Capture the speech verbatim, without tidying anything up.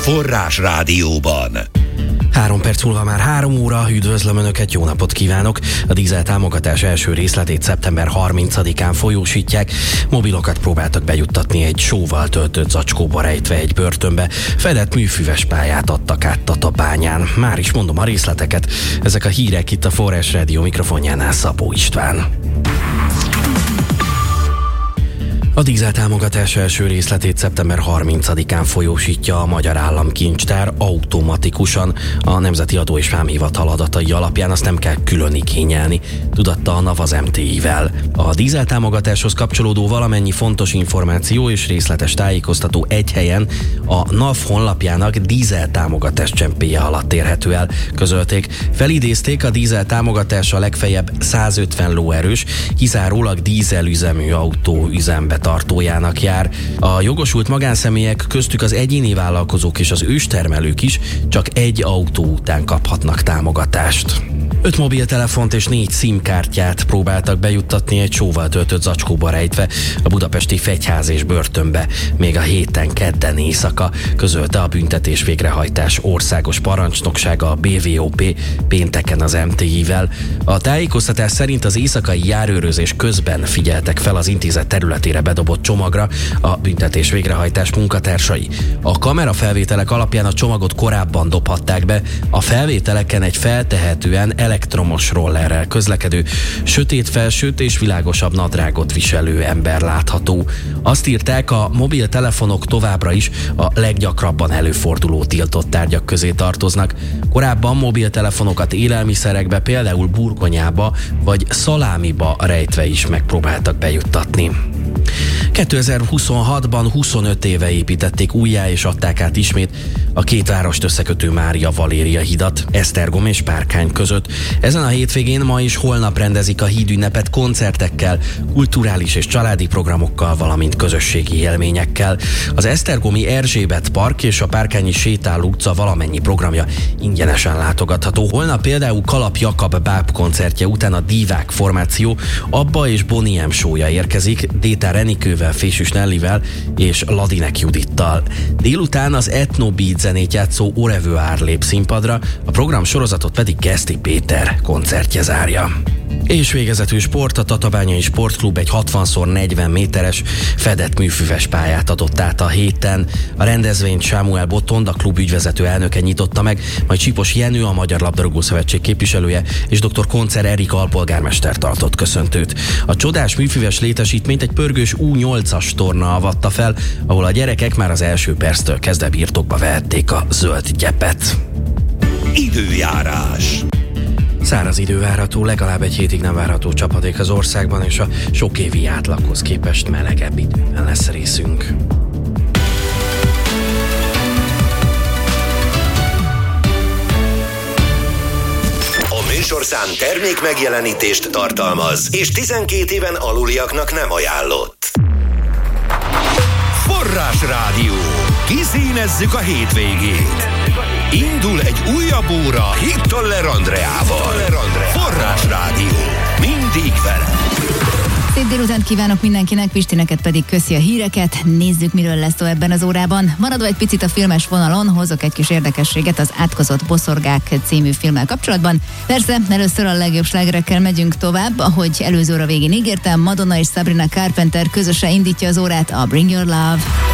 Forrás Rádióban. Három perc múlva már három óra, üdvözlöm Önöket, jó napot kívánok! A dízel támogatás első részletét szeptember harmincadikán folyósítják. Mobilokat próbáltak bejuttatni egy sóval töltött zacskóba rejtve egy börtönbe. Fedett műfüves pályát adtak át Tatabányán. Már is mondom a részleteket. Ezek a hírek itt a Forrás Rádió mikrofonjánál Szabó István. A dízel támogatás első részletét szeptember harmincadikán folyósítja a Magyar Államkincstár automatikusan. A Nemzeti Adó és Vámhivatal adatai alapján azt nem kell külön igényelni, tudatta a NAV az em té i-vel. A dízel támogatáshoz kapcsolódó valamennyi fontos információ és részletes tájékoztató egy helyen a NAV honlapjának dízel támogatás csempéje alatt érhető el, közölték. Felidézték, a dízel támogatás a legfeljebb százötven lóerős, kizárólag dízelüzemű autó üzembe tartójának jár. A jogosult magánszemélyek, köztük az egyéni vállalkozók és az őstermelők is csak egy autó után kaphatnak támogatást. Öt mobiltelefont és négy SIM-kártyát próbáltak bejuttatni egy sóval töltött zacskóba rejtve a budapesti Fegyház és börtönbe még a héten kedden éjszaka, közölte a büntetés végrehajtás országos parancsnoksága, a bé vé o pé pénteken az em té i-vel. A tájékoztatás szerint az éjszakai járőrözés közben figyeltek fel az intézet területére bedobott csomagra a büntetés végrehajtás munkatársai. A kamerafelvételek alapján a csomagot korábban dobhatták be, a felvételeken egy feltehetően elektromos rollerrel közlekedő, sötét felsőt és világosabb nadrágot viselő ember látható. Azt írták, a mobiltelefonok továbbra is a leggyakrabban előforduló tiltott tárgyak közé tartoznak. Korábban mobiltelefonokat élelmiszerekbe, például burgonyába vagy szalámiba rejtve is megpróbáltak bejuttatni. kétezer-huszonhatban huszonöt éve építették újjá és adták át ismét a két várost összekötő Mária-Valéria hidat Esztergom és Párkány között. Ezen a hétvégén ma és holnap rendezik a hídünnepet koncertekkel, kulturális és családi programokkal, valamint közösségi élményekkel. Az esztergomi Erzsébet Park és a Párkányi Sétáló utca valamennyi programja ingyenesen látogatható. Holnap például Kalap Jakab báb koncertje után a Divák formáció Abba és Boniem show-ja érkezik, Détár Enikővel, Fésűs Nellivel és Ladinek Judittal. Délután az Ethno Beat zenét játszó Orevoir lép színpadra, a program sorozatot pedig Geszti Péter koncertje zárja. És végezetül sport, a Tatabányai Sportklub egy hatvan szor negyven méteres fedett műfüves pályát adott át a héten. A rendezvényt Sámuel Botond, a klub ügyvezető elnöke nyitotta meg, majd Csipos Jenő, a Magyar Labdarúgó Szövetség képviselője, és dr. Koncer Erika alpolgármester tartott köszöntőt. A csodás műfüves létesítményt egy pörgős U nyolcas torna avatta fel, ahol a gyerekek már az első perctől kezdve birtokba vehették a zöld gyepet. Időjárás. Száraz idő várható, legalább egy hétig nem várható csapadék az országban, és a sokévi átlaghoz képest melegebb időben lesz részünk. A műsorszám termék megjelenítést tartalmaz, és tizenkét éven aluliaknak nem ajánlott. Forrás Rádió. Kiszínezzük a hétvégét. Indul egy újabb óra Hittoller Andreával. Forrás Rádió. Mindig vele. Szép délutánt kívánok mindenkinek, Pisti, neked pedig köszi a híreket. Nézzük, miről lesz szó ebben az órában. Maradva egy picit a filmes vonalon, hozok egy kis érdekességet az Átkozott boszorkák című filmmel kapcsolatban. Persze, először a legjobb slágerekkel megyünk tovább, ahogy előző óra végén ígértem, Madonna és Sabrina Carpenter közösen indítja az órát, a Bring Your Love.